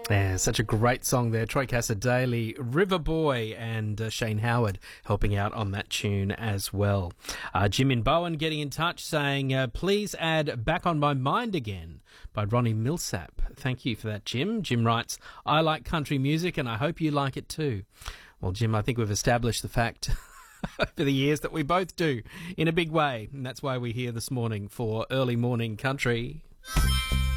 Yeah, such a great song there. Troy Cassar-Daley, River Boy, and Shane Howard helping out on that tune as well. Jim in Bowen getting in touch saying, please add Back on My Mind Again by Ronnie Millsap. Thank you for that, Jim. Jim writes, I like country music and I hope you like it too. Well, Jim, I think we've established the fact for the years that we both do in a big way. And that's why we're here this morning for Early Morning Country.